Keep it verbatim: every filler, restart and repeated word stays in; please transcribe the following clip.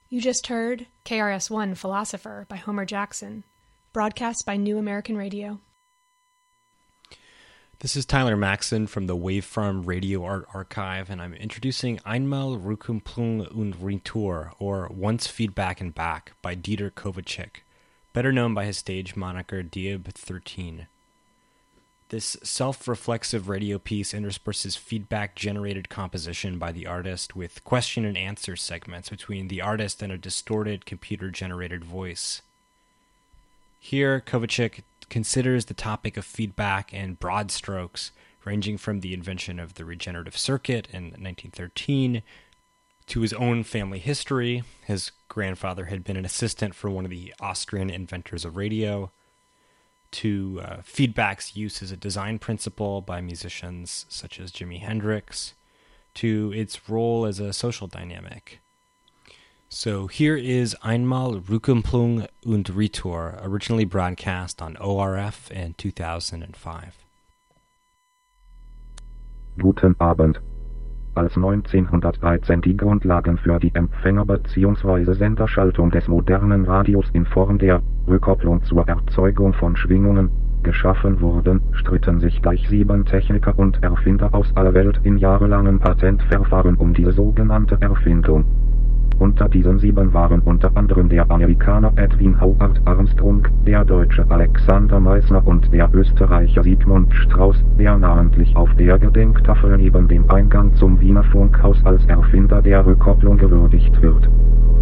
You just heard K R S One Philosopher by Homer Jackson, broadcast by New American Radio. This is Tyler Maxson from the Waveform Radio Art Archive, and I'm introducing Einmal Rückkopplung und Retour, or Once Feedback and Back, by Dieter Kovacic, better known by his stage moniker Dieb thirteen. This self-reflexive radio piece intersperses feedback-generated composition by the artist with question-and-answer segments between the artist and a distorted computer-generated voice. Here, Kovacic considers the topic of feedback in broad strokes, ranging from the invention of the regenerative circuit in nineteen thirteen to his own family history. His grandfather had been an assistant for one of the Austrian inventors of radio, to uh, feedback's use as a design principle by musicians such as Jimi Hendrix, to its role as a social dynamic. So here is Einmal Rückkopplung und Retour, originally broadcast on O R F in two thousand five. Guten Abend. Als neunzehnhundertdreizehn die Grundlagen für die Empfänger- bzw. Senderschaltung des modernen Radios in Form der Rückkopplung zur Erzeugung von Schwingungen geschaffen wurden, stritten sich gleich sieben Techniker und Erfinder aus aller Welt in jahrelangen Patentverfahren um diese sogenannte Erfindung. Unter diesen sieben waren unter anderem der Amerikaner Edwin Howard Armstrong, der Deutsche Alexander Meissner und der Österreicher Sigmund Strauß, der namentlich auf der Gedenktafel neben dem Eingang zum Wiener Funkhaus als Erfinder der Rückkopplung gewürdigt wird.